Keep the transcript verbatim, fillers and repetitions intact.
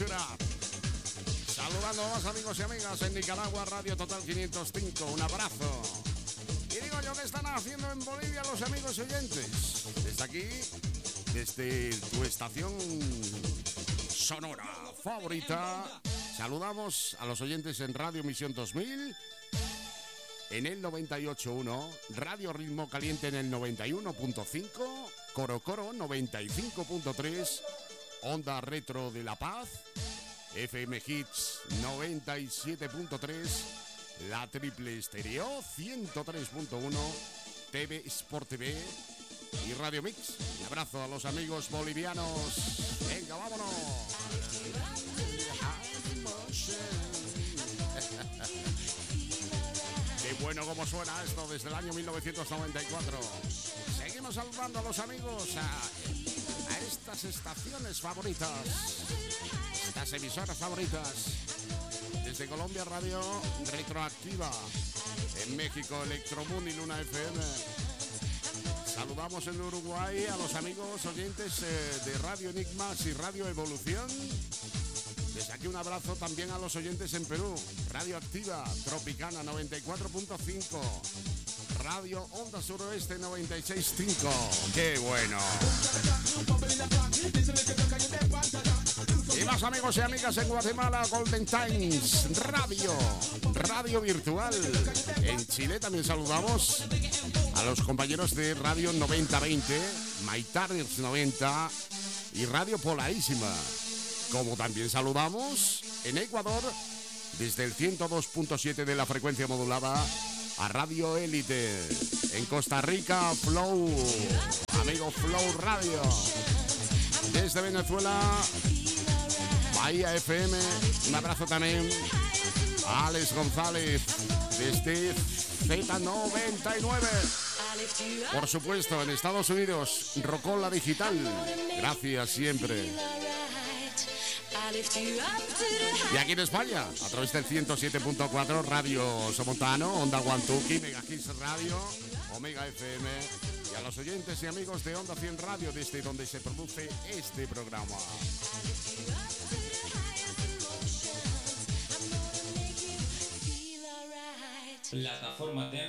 Turn Up. Saludando a los amigos y amigas en Nicaragua, Radio Total quinientos cinco. Un abrazo. Y digo yo, ¿qué están haciendo en Bolivia los amigos oyentes? Desde aquí, desde tu estación sonora favorita, saludamos a los oyentes en Radio Misión dos mil, en el noventa y ocho punto uno, Radio Ritmo Caliente en el noventa y uno punto cinco, Coro Coro noventa y cinco punto tres, Onda Retro de La Paz, F M Hits noventa y siete punto tres, La Triple Estéreo ciento tres punto uno, T V Sport T V y Radio Mix. Un abrazo a los amigos bolivianos. Venga, vámonos. Qué bueno como suena esto desde el año mil novecientos noventa y cuatro. Seguimos saludando a los amigos a, a estas estaciones favoritas, estas emisoras favoritas. Desde Colombia, Radio Retroactiva. En México, Electromundo y Luna F M. Saludamos en Uruguay a los amigos oyentes eh, de Radio Enigmas y Radio Evolución. Desde aquí un abrazo también a los oyentes en Perú. Radio Activa, Tropicana noventa y cuatro punto cinco. Radio Onda Suroeste noventa y seis punto cinco. ¡Qué bueno! Y más amigos y amigas en Guatemala, Golden Times Radio, Radio Virtual. En Chile también saludamos a los compañeros de Radio noventa veinte, Maitarders noventa y Radio Polarísima. Como también saludamos en Ecuador desde el ciento dos punto siete de la frecuencia modulada a Radio Élite. En Costa Rica, Flow, amigo Flow Radio. Desde Venezuela, Bahía F M. Un abrazo también a Alex González desde Z noventa y nueve. Por supuesto, en Estados Unidos, Rocola Digital. Gracias siempre. Y aquí en España, a través del ciento siete punto cuatro, Radio Somontano, Onda Guantuqui, Mega Hits Radio, Omega F M. Y a los oyentes y amigos de Onda cien Radio, desde donde se produce este programa. Plataforma T